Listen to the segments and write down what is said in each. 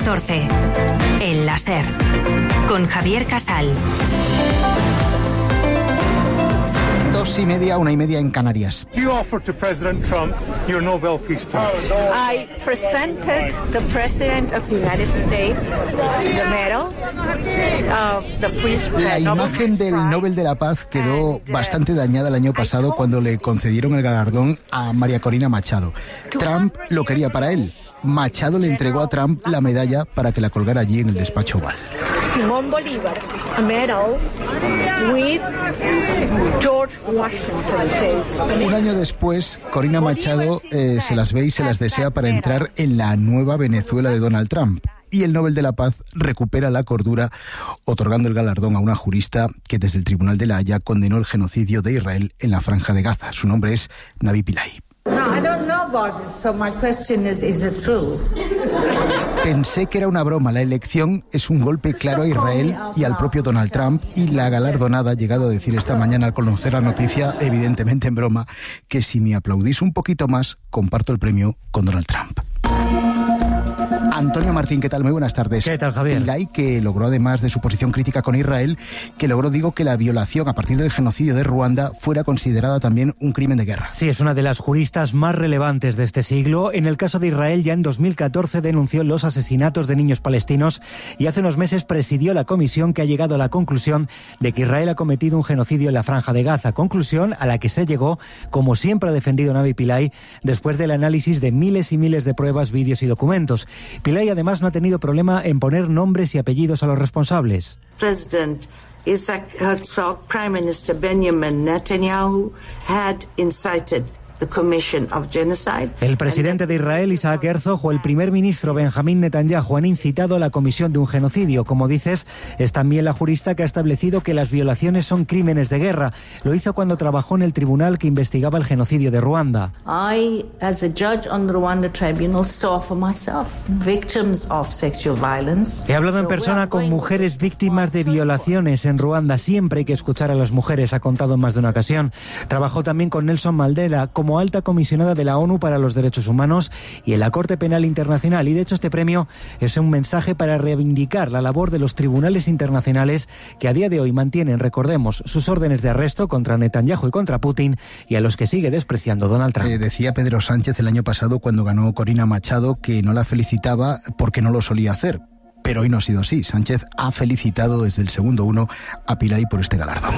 14. El láser. Con Javier Casal. 2:30, 1:30 en Canarias. You offered to President Trump your Nobel Peace Prize. I presented the President of the United States the medal of the Peace Prize. La imagen del Nobel de la Paz quedó bastante dañada el año pasado cuando le concedieron el galardón a María Corina Machado. Trump lo quería para él. Machado le entregó a Trump la medalla para que la colgara allí en el despacho Oval. Simón Bolívar, a medal with George Washington. Un año después, Corina Machado se las ve y se las desea para entrar en la nueva Venezuela de Donald Trump. Y el Nobel de la Paz recupera la cordura otorgando el galardón a una jurista que desde el Tribunal de la Haya condenó el genocidio de Israel en la Franja de Gaza. Su nombre es Navi Pillay. No, I don't know about this, so my question is it true? Pensé que era una broma. La elección es un golpe claro a Israel y al propio Donald Trump, y la galardonada ha llegado a decir esta mañana al conocer la noticia, evidentemente en broma, que si me aplaudís un poquito más, comparto el premio con Donald Trump. Antonio Martín, ¿qué tal? Muy buenas tardes. ¿Qué tal, Javier? Pillay, que logró, además de su posición crítica con Israel, que logró, que la violación a partir del genocidio de Ruanda fuera considerada también un crimen de guerra. Sí, es una de las juristas más relevantes de este siglo. En el caso de Israel, ya en 2014 denunció los asesinatos de niños palestinos y hace unos meses presidió la comisión que ha llegado a la conclusión de que Israel ha cometido un genocidio en la Franja de Gaza. Conclusión a la que se llegó, como siempre ha defendido Navi Pillay, después del análisis de miles y miles de pruebas, vídeos y documentos. Pillay además no ha tenido problema en poner nombres y apellidos a los responsables. President Isaac Herzog, Prime Minister Benjamin Netanyahu had incited the commission of genocide. El presidente de Israel, Isaac Herzog, o el primer ministro Benjamín Netanyahu han incitado a la comisión de un genocidio. Como dices, es también la jurista que ha establecido que las violaciones son crímenes de guerra. Lo hizo cuando trabajó en el tribunal que investigaba el genocidio de Ruanda. I, as a judge on the Rwanda Tribunal, saw for myself victims of sexual violence. He hablado en persona con mujeres víctimas de violaciones en Ruanda. Siempre hay que escuchar a las mujeres, ha contado en más de una ocasión. Trabajó también con Nelson Mandela como alta comisionada de la ONU para los Derechos Humanos y en la Corte Penal Internacional. Y de hecho este premio es un mensaje para reivindicar la labor de los tribunales internacionales que a día de hoy mantienen, recordemos, sus órdenes de arresto contra Netanyahu y contra Putin, y a los que sigue despreciando Donald Trump. Decía Pedro Sánchez el año pasado, cuando ganó Corina Machado, que no la felicitaba porque no lo solía hacer. Pero hoy no ha sido así. Sánchez ha felicitado desde el segundo uno a Pillay por este galardón.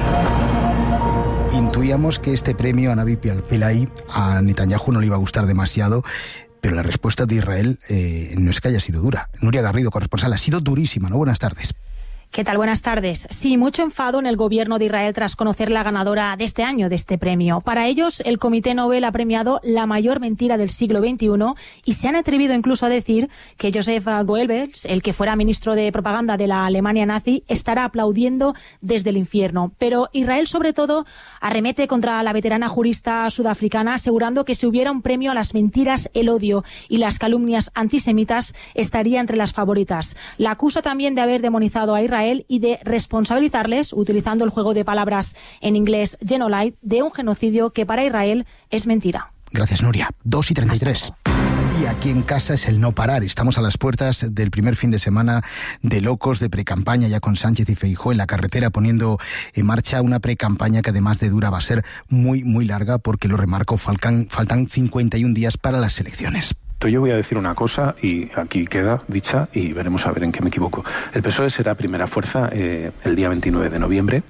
Intuíamos que este premio a Navi Pillay a Netanyahu no le iba a gustar demasiado, pero la respuesta de Israel no es que haya sido dura. Nuria Garrido, corresponsal, ha sido durísima, ¿no? Buenas tardes. ¿Qué tal? Buenas tardes. Sí, mucho enfado en el gobierno de Israel tras conocer la ganadora de este año de este premio. Para ellos, el Comité Nobel ha premiado la mayor mentira del siglo XXI y se han atrevido incluso a decir que Joseph Goebbels, el que fuera ministro de propaganda de la Alemania nazi, estará aplaudiendo desde el infierno. Pero Israel, sobre todo, arremete contra la veterana jurista sudafricana, asegurando que si hubiera un premio a las mentiras, el odio y las calumnias antisemitas, estaría entre las favoritas. La acusa también de haber demonizado a Israel y de responsabilizarles, utilizando el juego de palabras en inglés genocide, de un genocidio que para Israel es mentira. Gracias, Nuria. 2:33. Y aquí en casa es el no parar. Estamos a las puertas del primer fin de semana de locos, de precampaña, ya con Sánchez y Feijóo en la carretera poniendo en marcha una precampaña que además de dura va a ser muy, muy larga, porque lo remarco, faltan 51 días para las elecciones. Yo voy a decir una cosa y aquí queda dicha y veremos a ver en qué me equivoco. El PSOE será primera fuerza el día 29 de noviembre.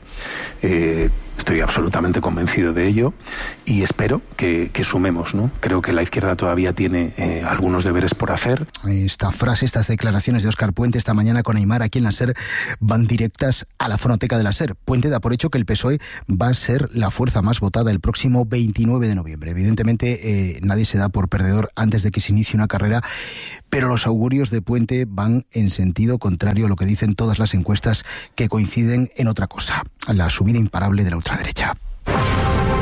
Estoy absolutamente convencido de ello y espero que sumemos, ¿no? Creo que la izquierda todavía tiene algunos deberes por hacer. Esta frase, estas declaraciones de Óscar Puente esta mañana con Aimar aquí en la SER van directas a la fonoteca de la SER. Puente da por hecho que el PSOE va a ser la fuerza más votada el próximo 29 de noviembre. Evidentemente nadie se da por perdedor antes de que se inicie una carrera, pero los augurios de Puente van en sentido contrario a lo que dicen todas las encuestas, que coinciden en otra cosa: la subida imparable de la ultraderecha.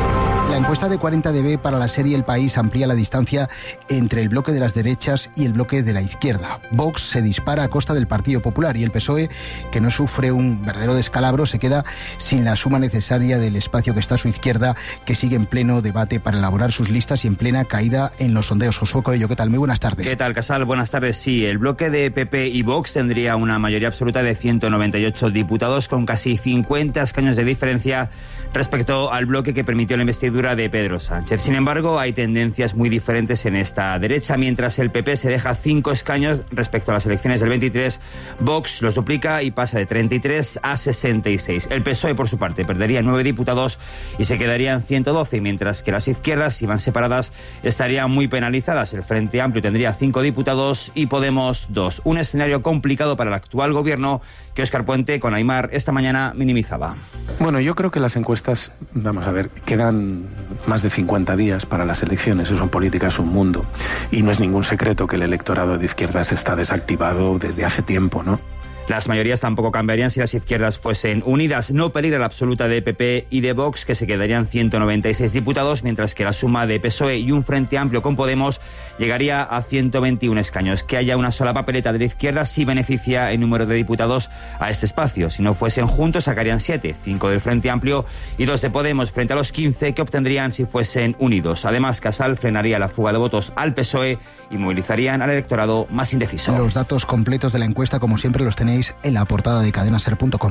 La encuesta de 40dB para la serie El País amplía la distancia entre el bloque de las derechas y el bloque de la izquierda. Vox se dispara a costa del Partido Popular y el PSOE, que no sufre un verdadero descalabro, se queda sin la suma necesaria del espacio que está a su izquierda, que sigue en pleno debate para elaborar sus listas y en plena caída en los sondeos. Josué Coello, ¿qué tal? Muy buenas tardes. ¿Qué tal, Casal? Buenas tardes. Sí, el bloque de PP y Vox tendría una mayoría absoluta de 198 diputados, con casi 50 escaños de diferencia respecto al bloque que permitió la investidura de Pedro Sánchez. Sin embargo, hay tendencias muy diferentes en esta derecha. Mientras el PP se deja 5 escaños respecto a las elecciones del 23, Vox los duplica y pasa de 33 a 66. El PSOE, por su parte, perdería 9 diputados y se quedarían 112, mientras que las izquierdas, si van separadas, estarían muy penalizadas. El Frente Amplio tendría 5 diputados y Podemos 2. Un escenario complicado para el actual gobierno que Óscar Puente, con Aimar, esta mañana minimizaba. Bueno, yo creo que las encuestas, vamos a ver, quedan más de 50 días para las elecciones. Eso en política es un mundo. Y no es ningún secreto que el electorado de izquierdas está desactivado desde hace tiempo, ¿no? Las mayorías tampoco cambiarían si las izquierdas fuesen unidas. No peligra la absoluta de PP y de Vox, que se quedarían 196 diputados, mientras que la suma de PSOE y un Frente Amplio con Podemos llegaría a 121 escaños. Que haya una sola papeleta de la izquierda sí beneficia el número de diputados a este espacio. Si no fuesen juntos, sacarían 7, 5 del Frente Amplio y 2 de Podemos, frente a los 15 que obtendrían si fuesen unidos. Además, Casal frenaría la fuga de votos al PSOE y movilizarían al electorado más indeciso. Los datos completos de la encuesta, como siempre, los tenéis en la portada de cadenaser.com.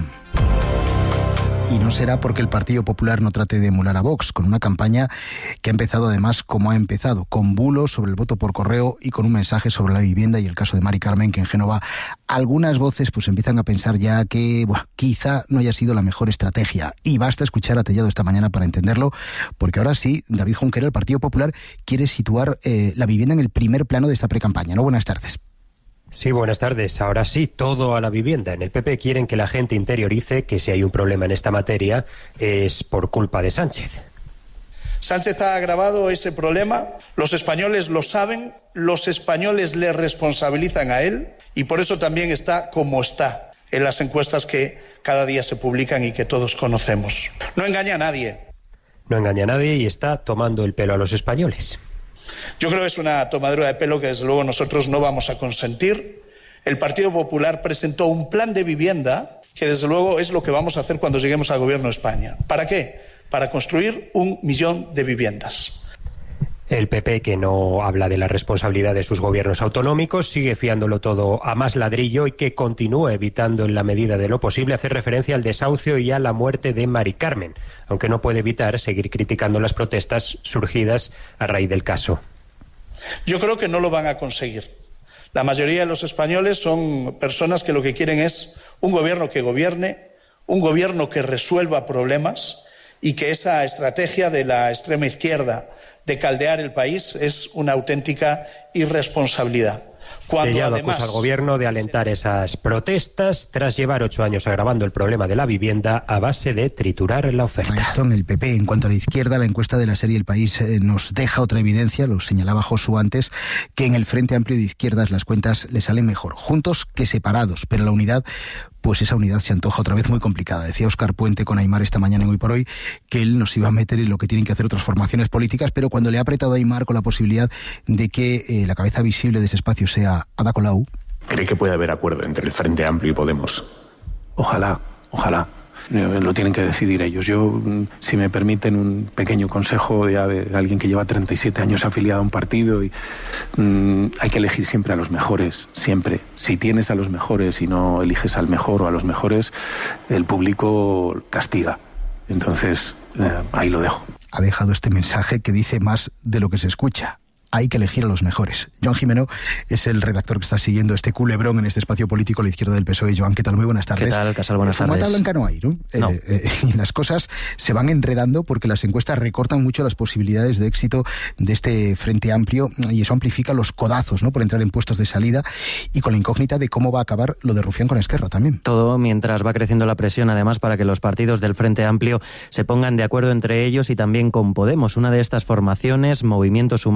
Y no será porque el Partido Popular no trate de emular a Vox, con una campaña que ha empezado además como ha empezado, con bulos sobre el voto por correo y con un mensaje sobre la vivienda y el caso de Mari Carmen, que en Génova algunas voces pues empiezan a pensar ya que quizá no haya sido la mejor estrategia. Y basta escuchar a Tellado esta mañana para entenderlo, porque ahora sí, David Junquera, el Partido Popular, quiere situar la vivienda en el primer plano de esta precampaña. ¿No? Buenas tardes. Sí, buenas tardes. Ahora sí, todo a la vivienda. En el PP quieren que la gente interiorice que si hay un problema en esta materia es por culpa de Sánchez. Sánchez ha agravado ese problema, los españoles lo saben, los españoles le responsabilizan a él y por eso también está como está en las encuestas que cada día se publican y que todos conocemos. No engaña a nadie. No engaña a nadie y está tomando el pelo a los españoles. Yo creo que es una tomadura de pelo que desde luego nosotros no vamos a consentir. El Partido Popular presentó un plan de vivienda que desde luego es lo que vamos a hacer cuando lleguemos al gobierno de España. ¿Para qué? Para construir 1 millón de viviendas. El PP, que no habla de la responsabilidad de sus gobiernos autonómicos, sigue fiándolo todo a más ladrillo y que continúa evitando en la medida de lo posible hacer referencia al desahucio y a la muerte de Mari Carmen, aunque no puede evitar seguir criticando las protestas surgidas a raíz del caso. Yo creo que no lo van a conseguir. La mayoría de los españoles son personas que lo que quieren es un gobierno que gobierne, un gobierno que resuelva problemas y que esa estrategia de la extrema izquierda de caldear el país es una auténtica irresponsabilidad. Tellado acusa al gobierno de alentar esas protestas tras llevar 8 años agravando el problema de la vivienda a base de triturar la oferta. Esto en el PP. En cuanto a la izquierda, la encuesta de la serie El País nos deja otra evidencia, lo señalaba Josu antes, que en el Frente Amplio de Izquierdas las cuentas le salen mejor, juntos que separados, pero la unidad, pues esa unidad se antoja otra vez muy complicada. Decía Óscar Puente con Aimar esta mañana en Hoy por Hoy que él nos iba a meter en lo que tienen que hacer otras formaciones políticas, pero cuando le ha apretado a Aimar con la posibilidad de que la cabeza visible de ese espacio sea Ada Colau. ¿Cree que puede haber acuerdo entre el Frente Amplio y Podemos? Ojalá. Lo tienen que decidir ellos. Yo, si me permiten un pequeño consejo ya de alguien que lleva 37 años afiliado a un partido, y hay que elegir siempre a los mejores, siempre. Si tienes a los mejores y no eliges al mejor o a los mejores, el público castiga. Entonces, ahí lo dejo. Ha dejado este mensaje que dice más de lo que se escucha. Hay que elegir a los mejores. Joan Jimeno es el redactor que está siguiendo este culebrón en este espacio político a la izquierda del PSOE. Joan, ¿qué tal? Muy buenas tardes. ¿Qué tal, Casal? Buenas tardes. Fumata blanca no hay, ¿no? No. Y las cosas se van enredando porque las encuestas recortan mucho las posibilidades de éxito de este Frente Amplio y eso amplifica los codazos, ¿no?, por entrar en puestos de salida y con la incógnita de cómo va a acabar lo de Rufián con Esquerra también. Todo mientras va creciendo la presión, además, para que los partidos del Frente Amplio se pongan de acuerdo entre ellos y también con Podemos. Una de estas formaciones, Movimiento Sumar,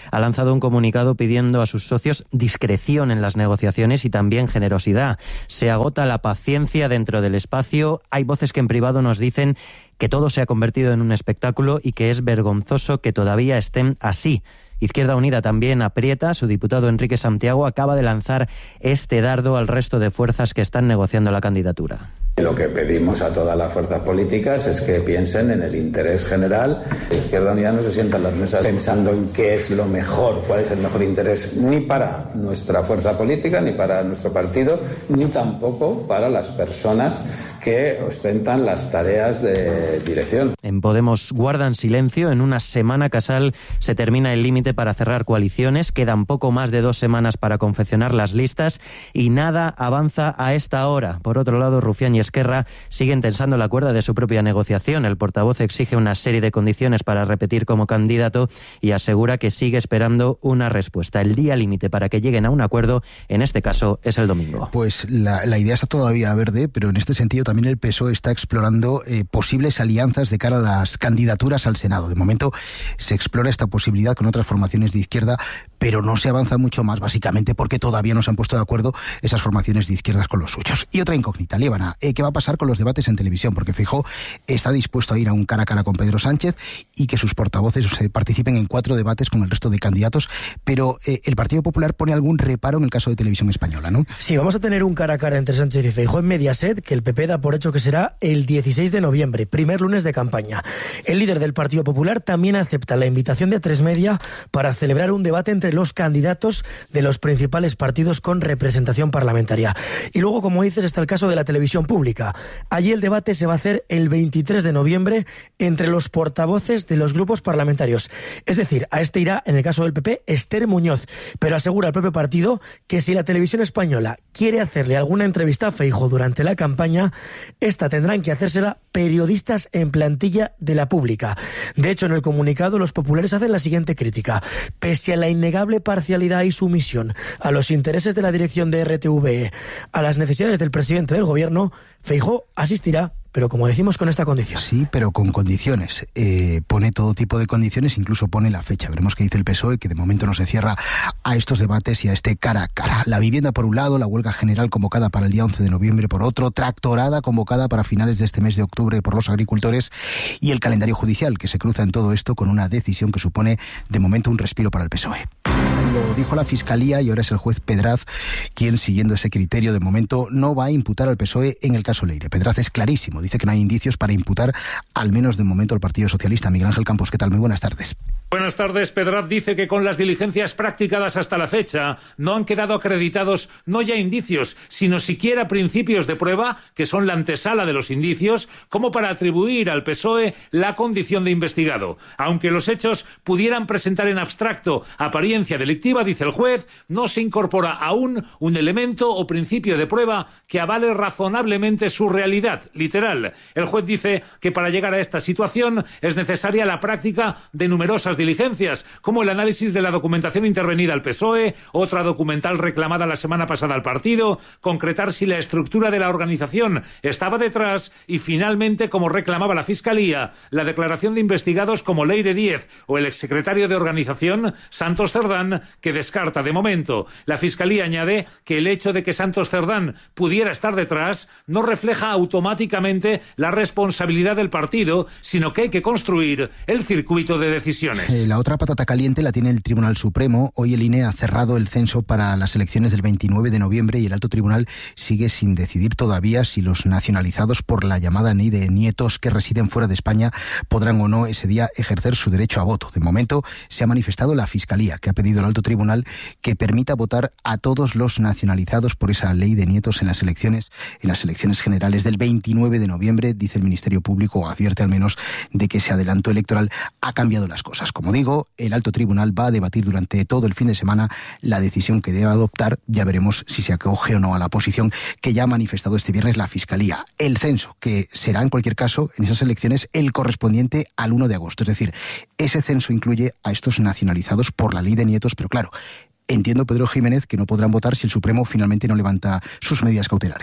ha lanzado un comunicado pidiendo a sus socios discreción en las negociaciones y también generosidad. Se agota la paciencia dentro del espacio. Hay voces que en privado nos dicen que todo se ha convertido en un espectáculo y que es vergonzoso que todavía estén así. Izquierda Unida también aprieta. Su diputado Enrique Santiago acaba de lanzar este dardo al resto de fuerzas que están negociando la candidatura. Lo que pedimos a todas las fuerzas políticas es que piensen en el interés general. Izquierda Unida no se sienta en las mesas pensando en qué es lo mejor, cuál es el mejor interés, ni para nuestra fuerza política, ni para nuestro partido, ni tampoco para las personas que ostentan las tareas de dirección. En Podemos guardan silencio. En una semana, Casal, se termina el límite para cerrar coaliciones. Quedan poco más de 2 semanas para confeccionar las listas y nada avanza a esta hora. Por otro lado, Rufián y Esquerra siguen tensando la cuerda de su propia negociación. El portavoz exige una serie de condiciones para repetir como candidato y asegura que sigue esperando una respuesta. El día límite para que lleguen a un acuerdo, en este caso, es el domingo. Pues la idea está todavía verde, pero en este sentido también el PSOE está explorando posibles alianzas de cara a las candidaturas al Senado. De momento se explora esta posibilidad con otras formaciones de izquierda, pero no se avanza mucho más, básicamente porque todavía no se han puesto de acuerdo esas formaciones de izquierdas con los suyos. Y otra incógnita, Líbana, ¿qué va a pasar con los debates en televisión? Porque Feijóo está dispuesto a ir a un cara a cara con Pedro Sánchez y que sus portavoces participen en 4 debates con el resto de candidatos, pero el Partido Popular pone algún reparo en el caso de Televisión Española, ¿no? Sí, vamos a tener un cara a cara entre Sánchez y Feijóo en Mediaset, que el PP da por hecho que será el 16 de noviembre, primer lunes de campaña. El líder del Partido Popular también acepta la invitación de A3 Media para celebrar un debate entre los candidatos de los principales partidos con representación parlamentaria. Y luego, como dices, está el caso de la televisión pública. Allí el debate se va a hacer el 23 de noviembre entre los portavoces de los grupos parlamentarios. Es decir, a este irá, en el caso del PP, Esther Muñoz, pero asegura el propio partido que si la televisión española quiere hacerle alguna entrevista a Feijóo durante la campaña, esta tendrán que hacérsela periodistas en plantilla de la pública. De hecho, en el comunicado los populares hacen la siguiente crítica. Pese a la innegable parcialidad y sumisión a los intereses de la dirección de RTVE, a las necesidades del presidente del gobierno, Feijóo asistirá, pero como decimos, con esta condición. Sí, pero con condiciones. Pone todo tipo de condiciones, incluso pone la fecha. Veremos qué dice el PSOE, que de momento no se cierra a estos debates y a este cara a cara. La vivienda por un lado, la huelga general convocada para el día 11 de noviembre por otro, tractorada convocada para finales de este mes de octubre por los agricultores y el calendario judicial que se cruza en todo esto con una decisión que supone de momento un respiro para el PSOE. Lo dijo la Fiscalía y ahora es el juez Pedraz quien, siguiendo ese criterio, de momento no va a imputar al PSOE en el caso Leire. Pedraz es clarísimo, dice que no hay indicios para imputar, al menos de momento, al Partido Socialista. Miguel Ángel Campos, ¿qué tal? Muy buenas tardes. Buenas tardes. Pedraz dice que con las diligencias practicadas hasta la fecha no han quedado acreditados no ya indicios, sino siquiera principios de prueba, que son la antesala de los indicios, como para atribuir al PSOE la condición de investigado. Aunque los hechos pudieran presentar en abstracto apariencia delictiva, dice el juez, no se incorpora aún un elemento o principio de prueba que avale razonablemente su realidad literal. El juez dice que para llegar a esta situación es necesaria la práctica de numerosas diligencias, como el análisis de la documentación intervenida al PSOE, otra documental reclamada la semana pasada al partido, concretar si la estructura de la organización estaba detrás y, finalmente, como reclamaba la Fiscalía, la declaración de investigados como Leire Díez o el exsecretario de organización, Santos Cerdán, que descarta de momento. La Fiscalía añade que el hecho de que Santos Cerdán pudiera estar detrás no refleja automáticamente la responsabilidad del partido, sino que hay que construir el circuito de decisiones. La otra patata caliente la tiene el Tribunal Supremo. Hoy el INE ha cerrado el censo para las elecciones del 29 de noviembre y el Alto Tribunal sigue sin decidir todavía si los nacionalizados por la llamada ley de nietos que residen fuera de España podrán o no ese día ejercer su derecho a voto. De momento se ha manifestado la Fiscalía, que ha pedido al Alto Tribunal que permita votar a todos los nacionalizados por esa ley de nietos en las elecciones generales del 29 de noviembre. Dice el Ministerio Público, o advierte al menos, de que ese adelanto electoral ha cambiado las cosas. Como digo, el Alto Tribunal va a debatir durante todo el fin de semana la decisión que deba adoptar. Ya veremos si se acoge o no a la posición que ya ha manifestado este viernes la Fiscalía. El censo, que será en cualquier caso en esas elecciones el correspondiente al 1 de agosto. Es decir, ese censo incluye a estos nacionalizados por la ley de nietos, pero claro, entiendo, Pedro Jiménez, que no podrán votar si el Supremo finalmente no levanta sus medidas cautelares, ¿no?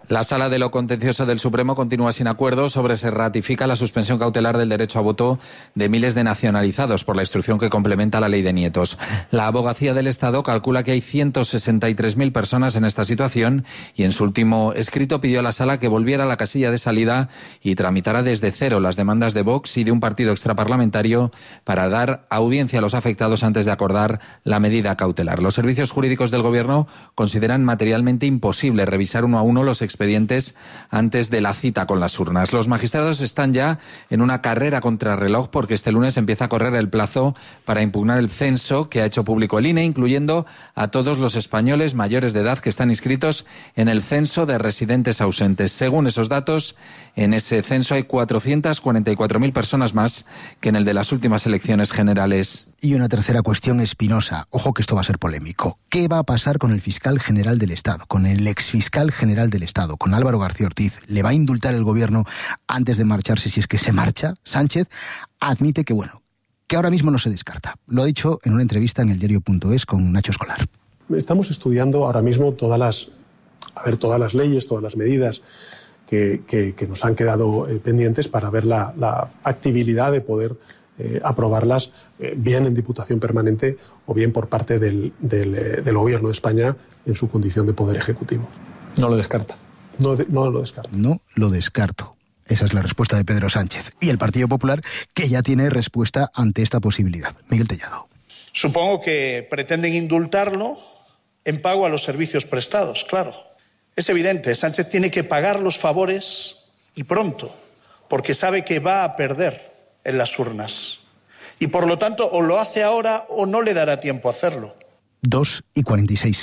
La Sala de lo Contencioso del Supremo continúa sin acuerdo sobre si ratifica la suspensión cautelar del derecho a voto de miles de nacionalizados por la instrucción que complementa la ley de nietos. La Abogacía del Estado calcula que hay 163.000 personas en esta situación y en su último escrito pidió a la Sala que volviera a la casilla de salida y tramitara desde cero las demandas de Vox y de un partido extraparlamentario para dar audiencia a los afectados antes de acordar la medida cautelar. Los servicios jurídicos del Gobierno consideran materialmente imposible revisar uno a uno los expedientes antes de la cita con las urnas. Los magistrados están ya en una carrera contrarreloj porque este lunes empieza a correr el plazo para impugnar el censo que ha hecho público el INE, incluyendo a todos los españoles mayores de edad que están inscritos en el censo de residentes ausentes. Según esos datos, en ese censo hay 444.000 personas más que en el de las últimas elecciones generales. Y una tercera cuestión espinosa. Ojo que esto va a ser polémico. ¿Qué va a pasar con el fiscal general del Estado, con el exfiscal general del Estado, con Álvaro García Ortiz? ¿Le va a indultar el Gobierno antes de marcharse si es que se marcha? Sánchez admite que, que ahora mismo no se descarta. Lo ha dicho en una entrevista en el diario.es con Nacho Escolar. Estamos estudiando ahora mismo todas las leyes, todas las medidas que nos han quedado pendientes para ver la factibilidad de poder aprobarlas bien en Diputación Permanente o bien por parte del Gobierno de España en su condición de Poder Ejecutivo. No lo descarta. No lo descarto. No lo descarto. Esa es la respuesta de Pedro Sánchez. Y el Partido Popular, que ya tiene respuesta ante esta posibilidad. Miguel Tellado. Supongo que pretenden indultarlo en pago a los servicios prestados, claro. Es evidente, Sánchez tiene que pagar los favores y pronto, porque sabe que va a perder en las urnas. Y por lo tanto, o lo hace ahora o no le dará tiempo a hacerlo. 2:46.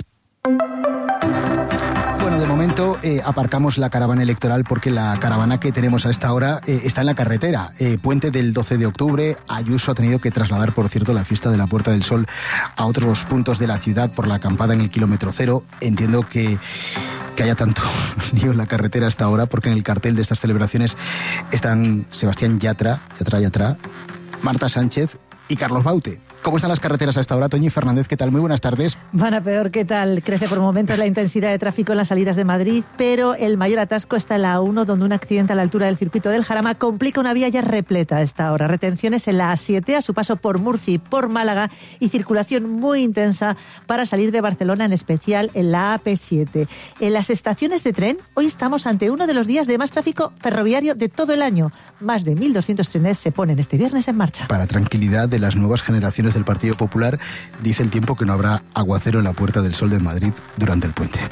Bueno, de momento aparcamos la caravana electoral porque la caravana que tenemos a esta hora está en la carretera. Puente del 12 de octubre. Ayuso ha tenido que trasladar, por cierto, la fiesta de la Puerta del Sol a otros puntos de la ciudad por la acampada en el kilómetro cero. Entiendo que haya tanto lío en la carretera hasta ahora, porque en el cartel de estas celebraciones están Sebastián Yatra, Marta Sánchez y Carlos Baute. ¿Cómo están las carreteras a esta hora? Toñi Fernández, ¿qué tal? Muy buenas tardes. Van a peor, ¿qué tal? Crece por momentos la intensidad de tráfico en las salidas de Madrid, pero el mayor atasco está en la A1, donde un accidente a la altura del circuito del Jarama complica una vía ya repleta a esta hora. Retenciones en la A7 a su paso por Murcia y por Málaga y circulación muy intensa para salir de Barcelona, en especial en la AP7. En las estaciones de tren, hoy estamos ante uno de los días de más tráfico ferroviario de todo el año. Más de 1.200 trenes se ponen este viernes en marcha. Para tranquilidad de las nuevas generaciones del Partido Popular, dice el tiempo que no habrá aguacero en la Puerta del Sol de Madrid durante el puente.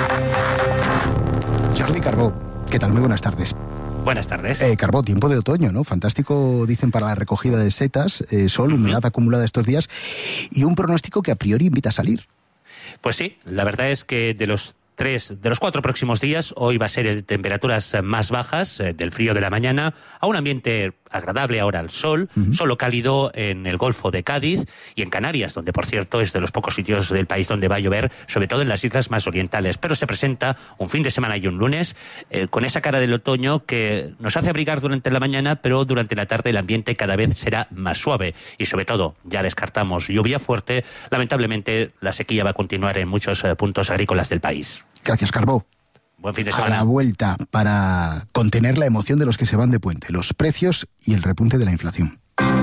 Jordi Carbó, ¿qué tal? Muy buenas tardes. Buenas tardes. Carbó, tiempo de otoño, ¿no? Fantástico, dicen, para la recogida de setas, sol, humedad acumulada estos días y un pronóstico que a priori invita a salir. Pues sí, la verdad es que de los 4 próximos días, hoy va a ser de temperaturas más bajas, del frío de la mañana, a un ambiente agradable ahora al sol, solo cálido en el Golfo de Cádiz y en Canarias, donde por cierto es de los pocos sitios del país donde va a llover, sobre todo en las islas más orientales. Pero se presenta un fin de semana y un lunes con esa cara del otoño que nos hace abrigar durante la mañana, pero durante la tarde el ambiente cada vez será más suave y sobre todo ya descartamos lluvia fuerte. Lamentablemente la sequía va a continuar en muchos puntos agrícolas del país. Gracias, Carbó. Buen fin de semana. A la vuelta, para contener la emoción de los que se van de puente, los precios y el repunte de la inflación.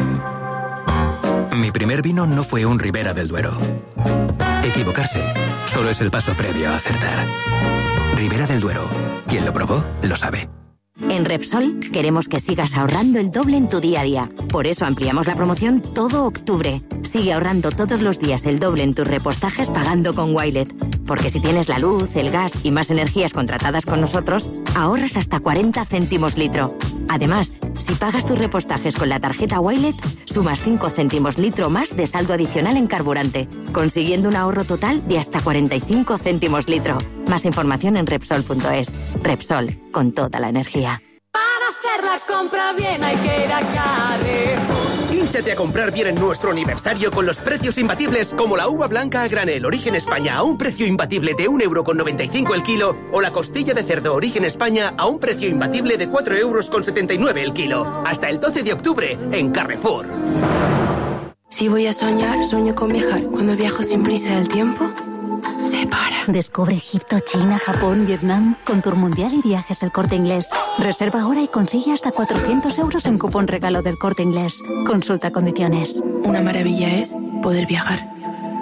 Mi primer vino no fue un Ribera del Duero. Equivocarse solo es el paso previo a acertar. Ribera del Duero. Quien lo probó, lo sabe. En Repsol queremos que sigas ahorrando el doble en tu día a día. Por eso ampliamos la promoción todo octubre. Sigue ahorrando todos los días el doble en tus repostajes pagando con Wilet. Porque si tienes la luz, el gas y más energías contratadas con nosotros, ahorras hasta 40 céntimos litro. Además, si pagas tus repostajes con la tarjeta Wilet, sumas 5 céntimos litro más de saldo adicional en carburante, consiguiendo un ahorro total de hasta 45 céntimos litro. Más información en Repsol.es. Repsol, con toda la energía. Para hacer la compra bien hay que ir a Carrefour. Hínchate a comprar bien en nuestro aniversario con los precios imbatibles como la uva blanca a granel Origen España a un precio imbatible de 1,95 € el kilo o la costilla de cerdo Origen España a un precio imbatible de 4,79 € el kilo. Hasta el 12 de octubre en Carrefour. Si voy a soñar, sueño con viajar. Cuando viajo sin prisa el tiempo se para. Descubre Egipto, China, Japón, Vietnam con Tour Mundial y Viajes El Corte Inglés. Reserva ahora y consigue hasta 400 euros en cupón regalo del Corte Inglés. Consulta condiciones. Una maravilla es poder viajar.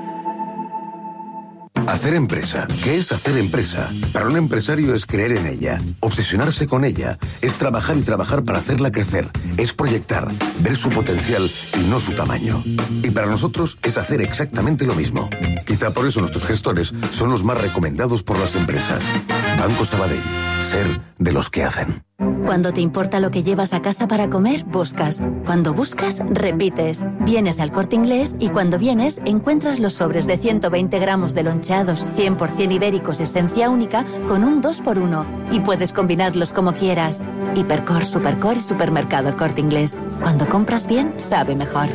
Hacer empresa. ¿Qué es hacer empresa? Para un empresario es creer en ella, obsesionarse con ella, es trabajar y trabajar para hacerla crecer, es proyectar, ver su potencial y no su tamaño. Y para nosotros es hacer exactamente lo mismo. Quizá por eso nuestros gestores son los más recomendados por las empresas. Banco Sabadell. Ser de los que hacen. Cuando te importa lo que llevas a casa para comer, buscas. Cuando buscas, repites. Vienes al Corte Inglés y cuando vienes, encuentras los sobres de 120 gramos de loncheados 100% ibéricos esencia única con un 2x1. Y puedes combinarlos como quieras. Hipercor, Supercor y Supermercado El Corte Inglés. Cuando compras bien, sabe mejor.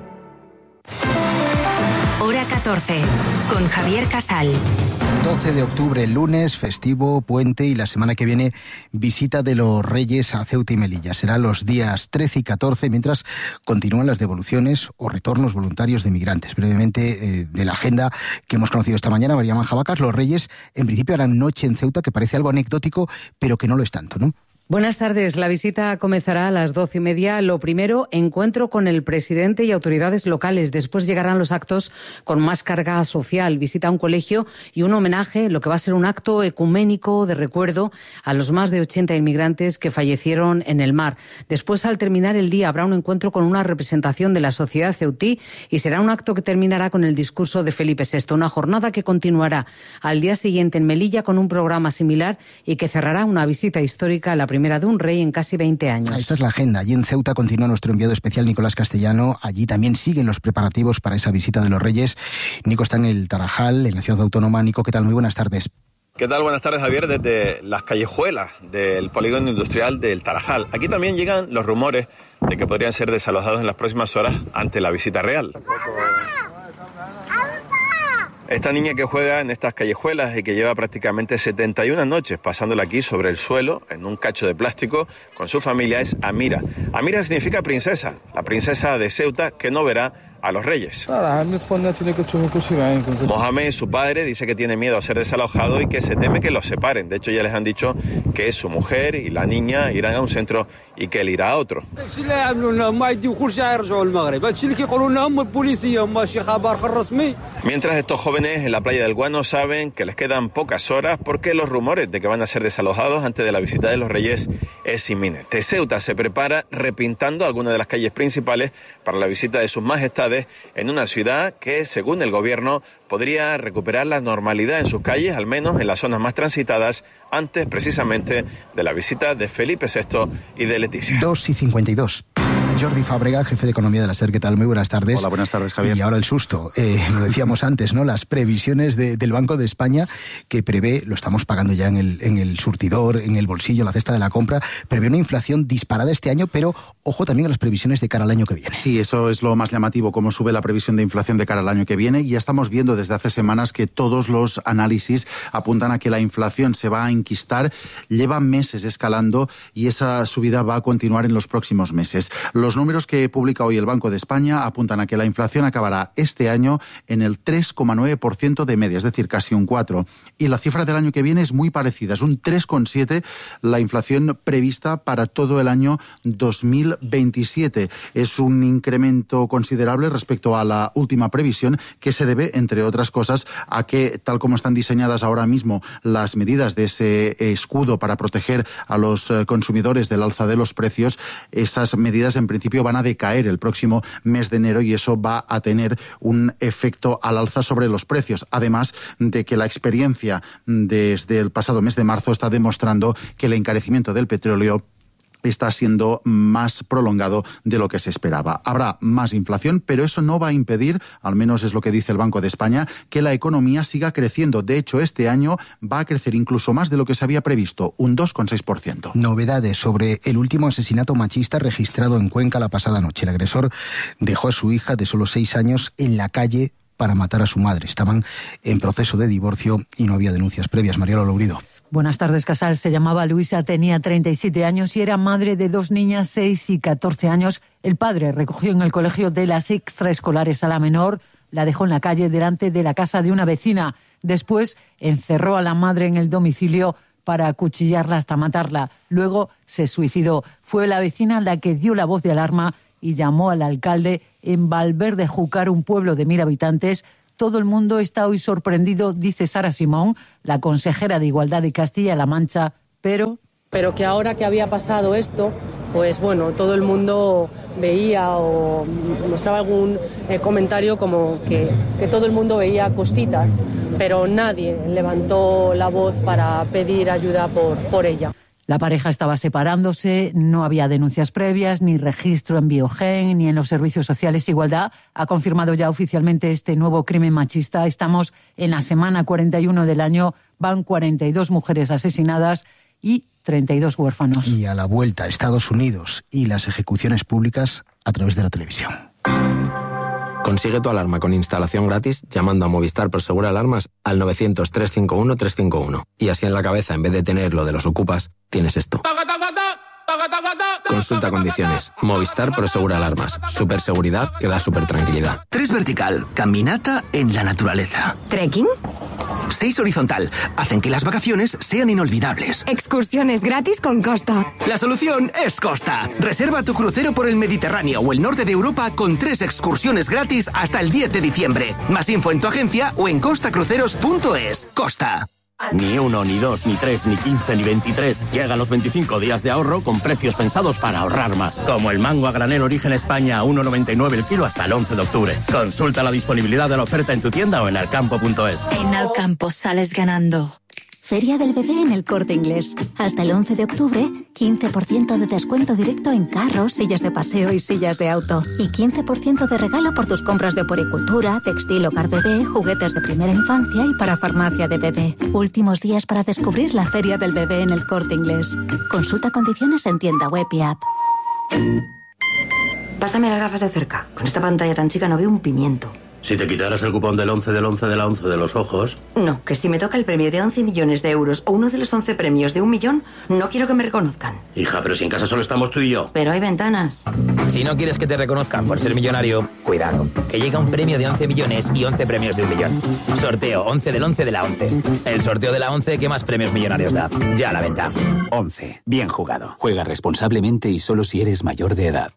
Hora 14, con Javier Casal. 12 de octubre, lunes, festivo, puente y la semana que viene visita de los Reyes a Ceuta y Melilla. Será los días 13 y 14 mientras continúan las devoluciones o retornos voluntarios de migrantes. Brevemente de la agenda que hemos conocido esta mañana, María Manjabacas, los Reyes en principio harán noche en Ceuta, que parece algo anecdótico, pero que no lo es tanto, ¿no? Buenas tardes. La visita comenzará a las 12:30. Lo primero, encuentro con el presidente y autoridades locales. Después llegarán los actos con más carga social. Visita a un colegio y un homenaje, lo que va a ser un acto ecuménico de recuerdo a los más de 80 inmigrantes que fallecieron en el mar. Después, al terminar el día, habrá un encuentro con una representación de la sociedad ceutí y será un acto que terminará con el discurso de Felipe VI. Una jornada que continuará al día siguiente en Melilla con un programa similar y que cerrará una visita histórica a la primera de un rey en casi 20 años. Esta es la agenda. Allí en Ceuta continúa nuestro enviado especial Nicolás Castellano. Allí también siguen los preparativos para esa visita de los Reyes. Nico está en el Tarajal, en la ciudad autónoma. Nico, ¿qué tal? Muy buenas tardes. ¿Qué tal? Buenas tardes, Javier, desde las callejuelas del polígono industrial del Tarajal. Aquí también llegan los rumores de que podrían ser desalojados en las próximas horas ante la visita real. Esta niña que juega en estas callejuelas y que lleva prácticamente 71 noches pasándola aquí sobre el suelo, en un cacho de plástico, con su familia, es Amira. Amira significa princesa, la princesa de Ceuta que no verá a los Reyes. Mohamed, su padre, dice que tiene miedo a ser desalojado y que se teme que los separen. De hecho, ya les han dicho que su mujer y la niña irán a un centro y que él irá a otro. Mientras estos jóvenes en la playa del Guano saben que les quedan pocas horas porque los rumores de que van a ser desalojados antes de la visita de los Reyes es inminente. Ceuta se prepara repintando algunas de las calles principales para la visita de sus majestades en una ciudad que, según el gobierno, podría recuperar la normalidad en sus calles, al menos en las zonas más transitadas, antes precisamente de la visita de Felipe VI y de Leticia. 2:52. Jordi Fábrega, jefe de Economía de la SER, ¿qué tal? Muy buenas tardes. Hola, buenas tardes, Javier. Y ahora el susto. Lo decíamos antes, ¿no? Las previsiones del Banco de España, que prevé, lo estamos pagando ya en el surtidor, en el bolsillo, la cesta de la compra, prevé una inflación disparada este año, pero ojo también a las previsiones de cara al año que viene. Sí, eso es lo más llamativo, cómo sube la previsión de inflación de cara al año que viene. Y ya estamos viendo desde hace semanas que todos los análisis apuntan a que la inflación se va a enquistar, lleva meses escalando y esa subida va a continuar en los próximos meses. Los números que publica hoy el Banco de España apuntan a que la inflación acabará este año en el 3,9% de media, es decir, casi un 4%. Y la cifra del año que viene es muy parecida, es un 3,7% la inflación prevista para todo el año 2027. Es un incremento considerable respecto a la última previsión que se debe, entre otras cosas, a que, tal como están diseñadas ahora mismo las medidas de ese escudo para proteger a los consumidores del alza de los precios, esas medidas en principio van a decaer el próximo mes de enero y eso va a tener un efecto al alza sobre los precios. Además de que la experiencia desde el pasado mes de marzo está demostrando que el encarecimiento del petróleo está siendo más prolongado de lo que se esperaba. Habrá más inflación, pero eso no va a impedir, al menos es lo que dice el Banco de España, que la economía siga creciendo. De hecho, este año va a crecer incluso más de lo que se había previsto, un 2,6%. Novedades sobre el último asesinato machista registrado en Cuenca la pasada noche. El agresor dejó a su hija de solo 6 años en la calle para matar a su madre. Estaban en proceso de divorcio y no había denuncias previas. Mariano Lourido. Buenas tardes, Casal. Se llamaba Luisa, tenía 37 años y era madre de 2 niñas, 6 y 14 años. El padre recogió en el colegio de las extraescolares a la menor, la dejó en la calle delante de la casa de una vecina. Después encerró a la madre en el domicilio para acuchillarla hasta matarla. Luego se suicidó. Fue la vecina la que dio la voz de alarma y llamó al alcalde en Valverde Júcar, un pueblo de 1.000 habitantes. Todo el mundo está hoy sorprendido, dice Sara Simón, la consejera de Igualdad de Castilla-La Mancha, pero que ahora que había pasado esto, pues bueno, todo el mundo veía o mostraba algún comentario como que todo el mundo veía cositas, pero nadie levantó la voz para pedir ayuda por ella. La pareja estaba separándose, no había denuncias previas, ni registro en Biogen, ni en los servicios sociales. Igualdad ha confirmado ya oficialmente este nuevo crimen machista. Estamos en la semana 41 del año, van 42 mujeres asesinadas y 32 huérfanos. Y a la vuelta, Estados Unidos y las ejecuciones públicas a través de la televisión. Consigue tu alarma con instalación gratis llamando a Movistar Prosegur Alarmas al 900-351-351. Y así en la cabeza, en vez de tener lo de los ocupas, tienes esto. Consulta condiciones. Movistar Prosegur Alarmas. Superseguridad que da super tranquilidad. 3 vertical. Caminata en la naturaleza. ¿Trekking? 6 horizontal. Hacen que las vacaciones sean inolvidables. Excursiones gratis con Costa. La solución es Costa. Reserva tu crucero por el Mediterráneo o el norte de Europa con 3 excursiones gratis hasta el 10 de diciembre. Más info en tu agencia o en costacruceros.es. Costa. Ni 1, ni 2, ni 3, ni 15, ni 23. Llegan los 25 días de ahorro con precios pensados para ahorrar más. Como el mango a granel Origen España a 1,99 el kilo hasta el 11 de octubre. Consulta la disponibilidad de la oferta en tu tienda o en alcampo.es. En Alcampo sales ganando. Feria del Bebé en El Corte Inglés. Hasta el 11 de octubre, 15% de descuento directo en carros, sillas de paseo y sillas de auto. Y 15% de regalo por tus compras de puericultura, textil, hogar bebé, juguetes de primera infancia y para farmacia de bebé. Últimos días para descubrir la Feria del Bebé en El Corte Inglés. Consulta condiciones en tienda web y app. Pásame las gafas de cerca. Con esta pantalla tan chica no veo un pimiento. Si te quitaras el cupón del 11 del 11 de la 11 de los ojos... No, que si me toca el premio de 11 millones de euros o uno de los 11 premios de 1 millón, no quiero que me reconozcan. Hija, pero si en casa solo estamos tú y yo. Pero hay ventanas. Si no quieres que te reconozcan por ser millonario, cuidado, que llega un premio de 11 millones y 11 premios de 1 millón. Sorteo 11 del 11 de la 11. El sorteo de la 11 que más premios millonarios da. Ya a la venta. 11. Bien jugado. Juega responsablemente y solo si eres mayor de edad.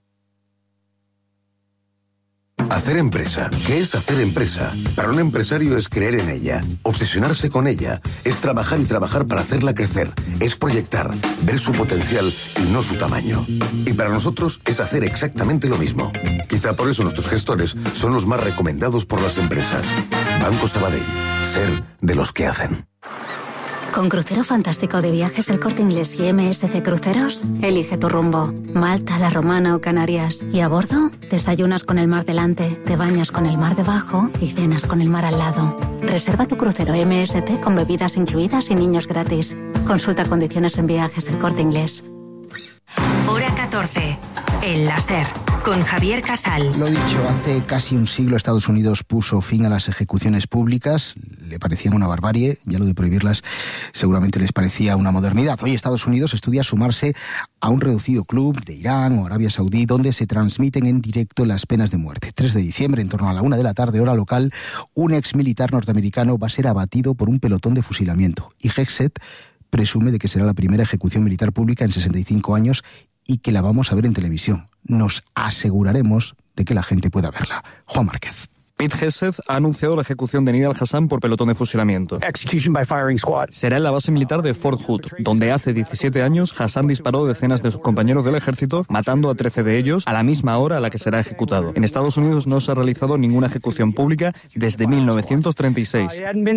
Hacer empresa. ¿Qué es hacer empresa? Para un empresario es creer en ella, obsesionarse con ella, es trabajar y trabajar para hacerla crecer, es proyectar, ver su potencial y no su tamaño. Y para nosotros es hacer exactamente lo mismo. Quizá por eso nuestros gestores son los más recomendados por las empresas. Banco Sabadell. Ser de los que hacen. Con Crucero Fantástico de Viajes El Corte Inglés y MSC Cruceros, elige tu rumbo. Malta, La Romana o Canarias. Y a bordo, desayunas con el mar delante, te bañas con el mar debajo y cenas con el mar al lado. Reserva tu crucero MSC con bebidas incluidas y niños gratis. Consulta condiciones en Viajes El Corte Inglés. Hora 14. El láser. Con Javier Casal. Lo dicho, hace casi un siglo Estados Unidos puso fin a las ejecuciones públicas. Le parecían una barbarie, ya lo de prohibirlas seguramente les parecía una modernidad. Hoy Estados Unidos estudia sumarse a un reducido club de Irán o Arabia Saudí donde se transmiten en directo las penas de muerte. 3 de diciembre, en torno a la 1 de la tarde, hora local, un ex militar norteamericano va a ser abatido por un pelotón de fusilamiento. Y Hexet presume de que será la primera ejecución militar pública en 65 años y que la vamos a ver en televisión. Nos aseguraremos de que la gente pueda verla. Juan Márquez. Pete Hegseth ha anunciado la ejecución de Nidal Hassan por pelotón de fusilamiento. Será en la base militar de Fort Hood, donde hace 17 años Hassan disparó decenas de sus compañeros del ejército, matando a 13 de ellos a la misma hora a la que será ejecutado. En Estados Unidos no se ha realizado ninguna ejecución pública desde 1936.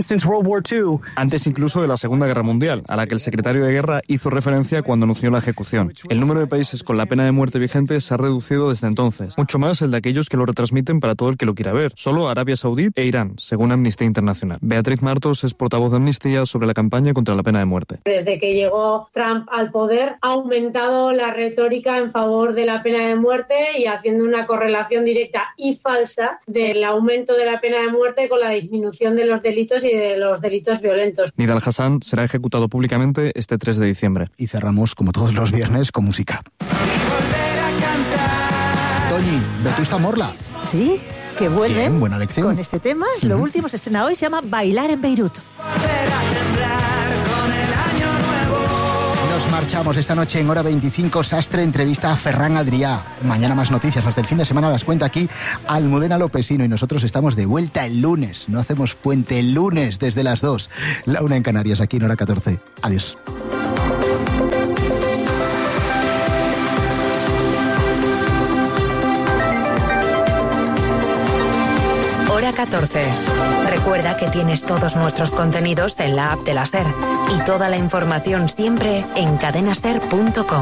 Antes incluso de la Segunda Guerra Mundial, a la que el secretario de Guerra hizo referencia cuando anunció la ejecución. El número de países con la pena de muerte vigente se ha reducido desde entonces, mucho más el de aquellos que lo retransmiten para todo el que lo quiera ver. Solo Arabia Saudí e Irán, según Amnistía Internacional. Beatriz Martos es portavoz de Amnistía sobre la campaña contra la pena de muerte. Desde que llegó Trump al poder, ha aumentado la retórica en favor de la pena de muerte y haciendo una correlación directa y falsa del aumento de la pena de muerte con la disminución de los delitos y de los delitos violentos. Nidal Hassan será ejecutado públicamente este 3 de diciembre. Y cerramos, como todos los viernes, con música. Toñi, ¿Vetusta Morla? ¿Sí? que vuelven. Bien, buena lección. Con este tema. Lo último se estrena hoy, se llama Bailar en Beirut. Nos marchamos esta noche en hora 25. Sastre entrevista a Ferran Adrià. Mañana más noticias. Hasta el fin de semana las cuenta aquí Almudena Lopesino. Y nosotros estamos de vuelta el lunes. No hacemos puente el lunes desde las 2. La 1 en Canarias, aquí en hora 14. Adiós. Hora 14. Recuerda que tienes todos nuestros contenidos en la app de la SER y toda la información siempre en cadenaser.com.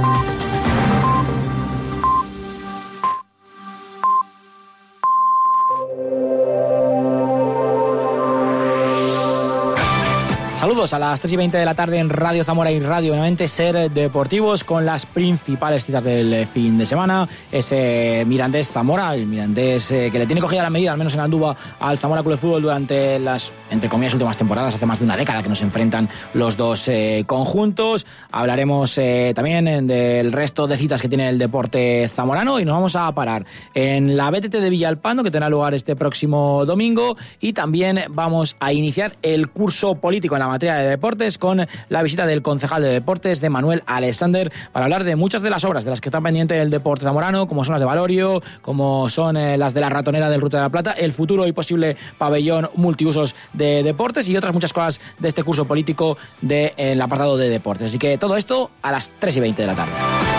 Saludos a las 3:20 de la tarde en Radio Zamora y Radio nuevamente SER Deportivos con las principales citas del fin de semana. Ese Mirandés Zamora, el Mirandés que le tiene cogida la medida, al menos en Andúba, al Zamora Club de Fútbol durante las, entre comillas, últimas temporadas. Hace más de una década que nos enfrentan los dos conjuntos. Hablaremos también del resto de citas que tiene el deporte zamorano y nos vamos a parar en la BTT de Villalpando, que tendrá lugar este próximo domingo, y también vamos a iniciar el curso político en la materia de deportes con la visita del concejal de deportes, de Manuel Alexander, para hablar de muchas de las obras de las que están pendientes del deporte zamorano, como son las de Valorio, como son las de la ratonera del Ruta de la Plata, el futuro y posible pabellón multiusos de deportes y otras muchas cosas de este curso político del apartado de deportes. Así que todo esto a las 3:20 de la tarde.